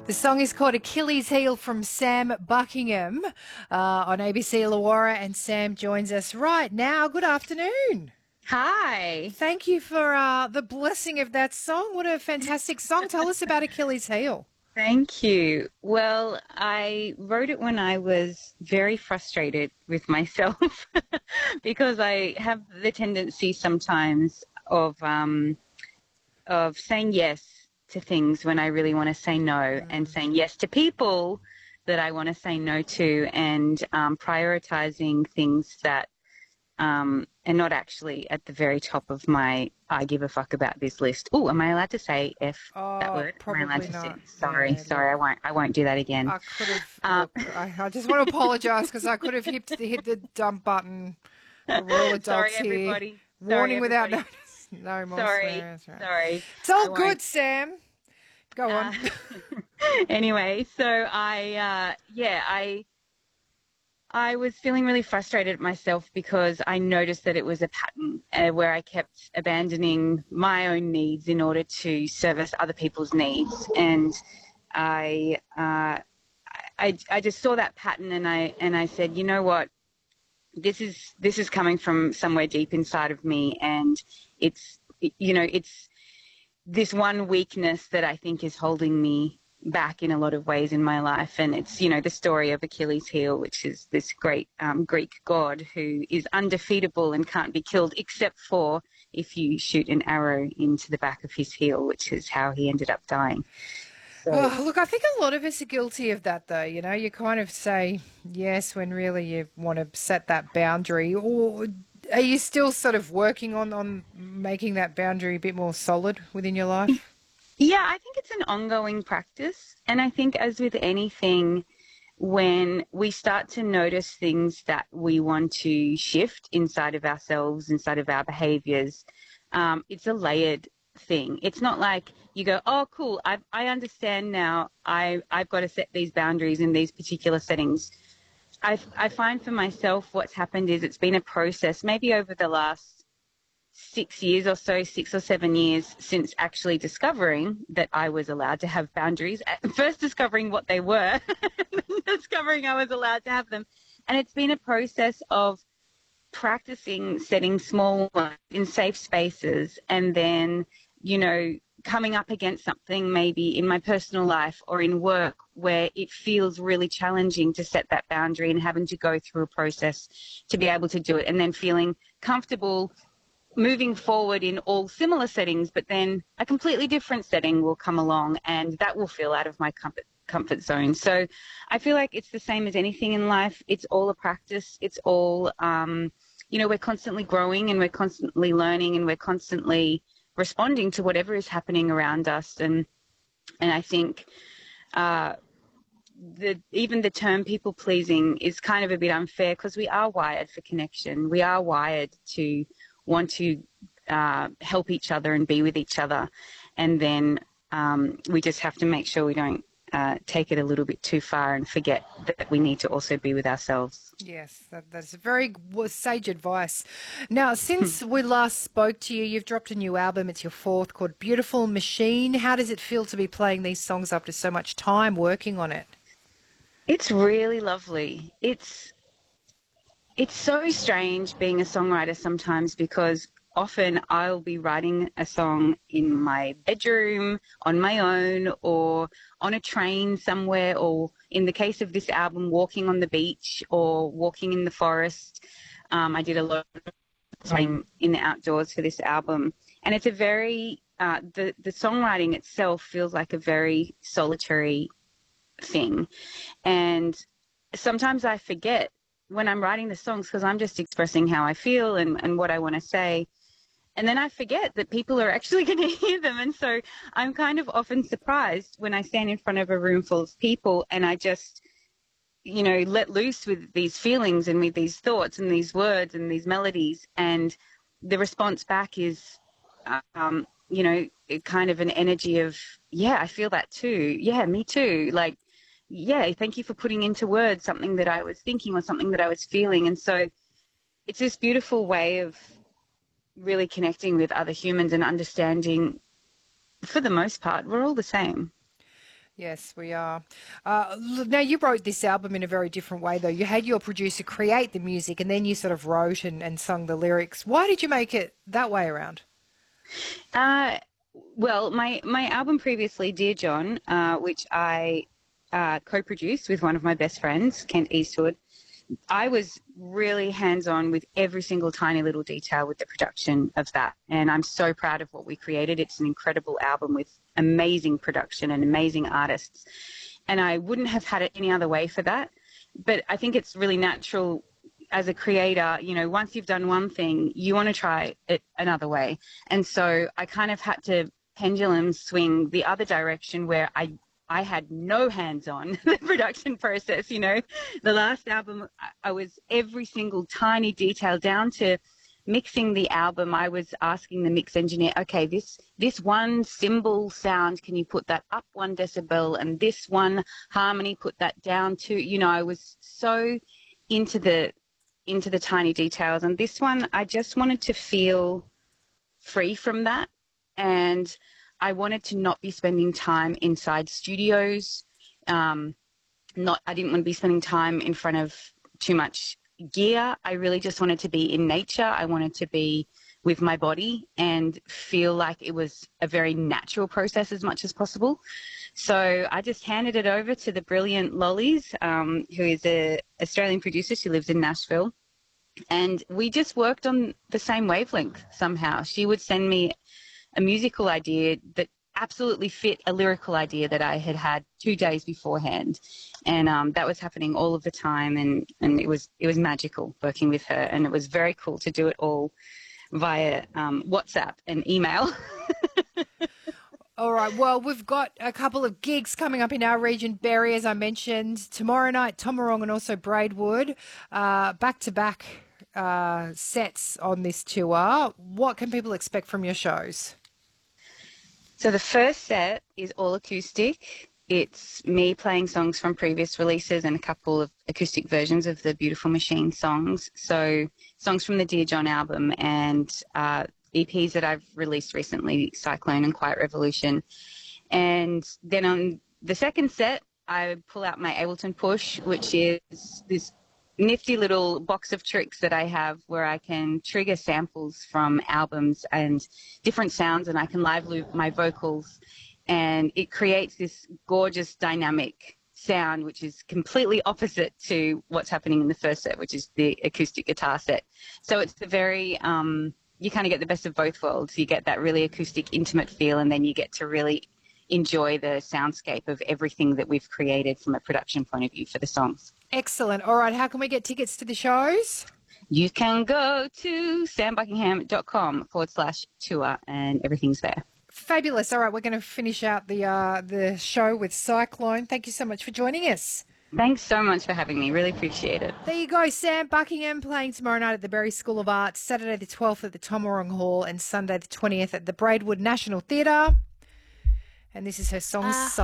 The song is called Achilles Heel from Sam Buckingham on ABC Illawarra, and Sam joins us right now. Good afternoon. Hi. Thank you for the blessing of that song. What a fantastic song. Tell us about Achilles Heel. Thank you. Well, I wrote it when I was very frustrated with myself because I have the tendency sometimes of saying yes to things when I really want to say no, and saying yes to people that I want to say no to, and prioritizing things that and not actually at the very top of my I give a fuck about this list. Oh, am I allowed to say F, that Oh, word? Am I allowed probably to say? not. Sorry, Yeah, look, sorry, I won't do that again. I could have. Um, Look, I just want to apologise because I could have hit the dump button. We're all sorry, adults here. everybody. Sorry, Warning without everybody. notice. No more Sorry, swearing. That's right. sorry. It's all I won't. good, Sam. Go Uh, on. anyway, so I was feeling really frustrated at myself because I noticed that it was a pattern where I kept abandoning my own needs in order to service other people's needs, and I, uh, I just saw that pattern, and I said, you know what, this is coming from somewhere deep inside of me, and it's this one weakness that I think is holding me back in a lot of ways in my life. And it's, the story of Achilles' heel, which is this great Greek god who is undefeatable and can't be killed except for if you shoot an arrow into the back of his heel, which is how he ended up dying. So, Oh, look, I think a lot of us are guilty of that, though. You know, you kind of say yes when really you want to set that boundary. Or are you still sort of working on making that boundary a bit more solid within your life? yeah, I think it's an ongoing practice. And I think, as with anything, when we start to notice things that we want to shift inside of ourselves, inside of our behaviors, it's a layered thing. It's not like you go, oh, cool, I understand now. I've got to set these boundaries in these particular settings. I find for myself what's happened is it's been a process, maybe over the last 6 years or so, 6 or 7 years since actually discovering that I was allowed to have boundaries. At first discovering what they were, discovering I was allowed to have them. And it's been a process of practicing setting small ones in safe spaces, and then, coming up against something maybe in my personal life or in work where it feels really challenging to set that boundary, and having to go through a process to be able to do it, and then feeling comfortable moving forward in all similar settings, but then a completely different setting will come along and that will feel out of my comfort zone. So I feel like it's the same as anything in life. It's all a practice. It's all, we're constantly growing, and we're constantly learning, and we're constantly responding to whatever is happening around us. And I think even the term people pleasing is kind of a bit unfair, because we are wired for connection. We are wired to want to help each other and be with each other. And then we just have to make sure we don't take it a little bit too far and forget that we need to also be with ourselves. Yes, that's a very sage advice. Now, since we last spoke to you, you've dropped a new album. It's your fourth, called Beautiful Machine. How does it feel to be playing these songs after so much time working on it? It's really lovely. It's so strange being a songwriter sometimes, because often I'll be writing a song in my bedroom on my own, or on a train somewhere, or in the case of this album, walking on the beach or walking in the forest. I did a lot of time in the outdoors for this album, and it's a very the songwriting itself feels like a very solitary thing. And sometimes I forget when I'm writing the songs, because I'm just expressing how I feel and what I want to say. And then I forget that people are actually going to hear them. And so I'm kind of often surprised when I stand in front of a room full of people and I just, let loose with these feelings and with these thoughts and these words and these melodies. And the response back is, kind of an energy of, yeah, I feel that too. Yeah, me too. Like, yeah, thank you for putting into words something that I was thinking or something that I was feeling. And so it's this beautiful way of really connecting with other humans and understanding, for the most part, we're all the same. Yes, we are. Now, you wrote this album in a very different way, though. You had your producer create the music and then you sort of wrote and sung the lyrics. Why did you make it that way around? Uh, well, my album previously, Dear John, which I co-produced with one of my best friends, Kent Eastwood, I was really hands-on with every single tiny little detail with the production of that. And I'm so proud of what we created. It's an incredible album with amazing production and amazing artists. And I wouldn't have had it any other way for that. But I think it's really natural as a creator, you know, once you've done one thing, you want to try it another way. And so I kind of had to pendulum swing the other direction where I had no hands on the production process, you know. The last album, I was every single tiny detail down to mixing the album. I was asking the mix engineer, okay, this one cymbal sound, can you put that up 1 decibel? And this one harmony, put that down to, you know, I was so into the tiny details. And this one, I just wanted to feel free from that. And I wanted to not be spending time inside studios. I didn't want to be spending time in front of too much gear. I really just wanted to be in nature. I wanted to be with my body and feel like it was a very natural process as much as possible. So I just handed it over to the brilliant Lollies, who is an Australian producer. She lives in Nashville. And we just worked on the same wavelength somehow. She would send me a musical idea that absolutely fit a lyrical idea that I had had 2 days beforehand. And that was happening all of the time. And it was magical working with her. And it was very cool to do it all via WhatsApp and email. All right. Well, we've got a couple of gigs coming up in our region, Berry, as I mentioned. Tomorrow night, Tomarong and also Braidwood, back-to-back sets on this tour. What can people expect from your shows? So the first set is all acoustic. It's me playing songs from previous releases and a couple of acoustic versions of the Beautiful Machine songs. So songs from the Dear John album and EPs that I've released recently, Cyclone and Quiet Revolution. And then on the second set, I pull out my Ableton Push, which is this nifty little box of tricks that I have where I can trigger samples from albums and different sounds, and I can live loop my vocals, and it creates this gorgeous dynamic sound which is completely opposite to what's happening in the first set, which is the acoustic guitar set. So it's the very you kind of get the best of both worlds. You get that really acoustic, intimate feel, and then you get to really enjoy the soundscape of everything that we've created from a production point of view for the songs. Excellent. All right. How can we get tickets to the shows? You can go to sambuckingham.com/tour and everything's there. Fabulous. All right. We're going to finish out the show with Cyclone. Thank you so much for joining us. Thanks so much for having me. Really appreciate it. There you go, Sam Buckingham playing tomorrow night at the Berry School of Arts, Saturday the 12th at the Tomarong Hall and Sunday the 20th at the Braidwood National Theatre. And this is her song